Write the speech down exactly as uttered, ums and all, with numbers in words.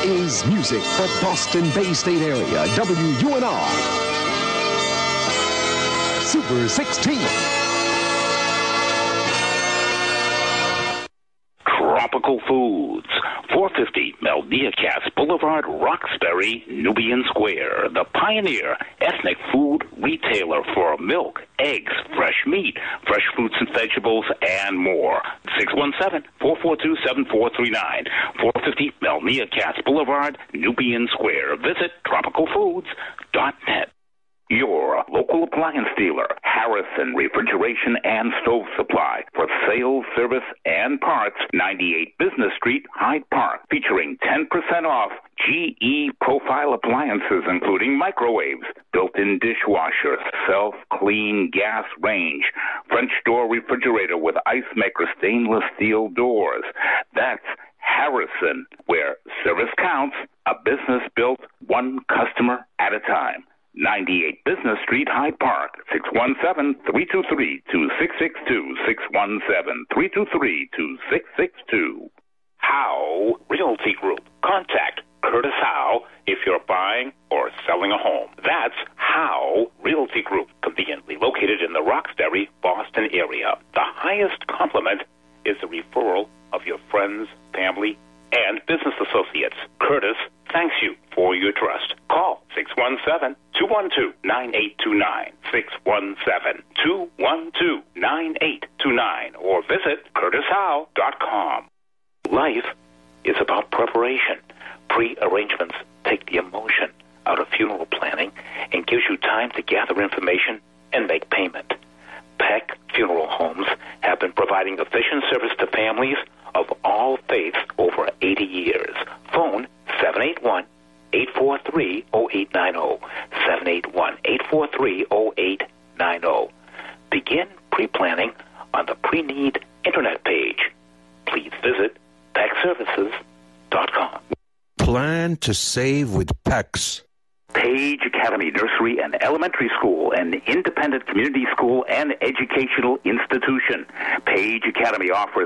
is music for Boston Bay State area, W U N R. Super sixteen. Tropical Foods, four fifty Melnia Katz Boulevard, Roxbury, Nubian Square, the pioneer ethnic food retailer for milk, eggs, fresh meat, fresh fruits and vegetables, and more. six one seven, four four two, seven four three nine, four fifty Melnia Katz Boulevard, Nubian Square. Visit tropical foods dot net. Your local appliance dealer, Harrison Refrigeration and Stove Supply, for sales, service, and parts, ninety-eight Business Street, Hyde Park, featuring ten percent off G E profile appliances, including microwaves, built-in dishwasher, self-clean gas range, French door refrigerator with ice maker stainless steel doors. That's Harrison, where service counts, a business built one customer at a time. ninety-eight Business Street, Hyde Park, six one seven, three two three, two six six two, six one seven, three two three, two six six two. Howe Realty Group. Contact Curtis Howe if you're buying or selling a home. That's Howe Realty Group, conveniently located in the Roxbury, Boston area. The highest compliment is the referral of your friends, family, and business associates. Curtis thanks you for your trust. Call six one seven, two one two, nine eight two nine, six one seven, two one two, nine eight two nine, or visit curtis howe dot com. Life is about preparation. Pre-arrangements take the emotion out of funeral planning and gives you time to gather information and make payment. Peck Funeral Homes have been providing efficient service to families of all faiths over eighty years. Phone seven eight one, eight four three, zero eight nine zero, seven eight one, eight four three, zero eight nine zero. Begin pre-planning on the Pre-Need Internet page. Please visit peck services dot com. Plan to save with Pex. Page Academy Nursery and Elementary School, an independent community school and educational institution. Page Academy offers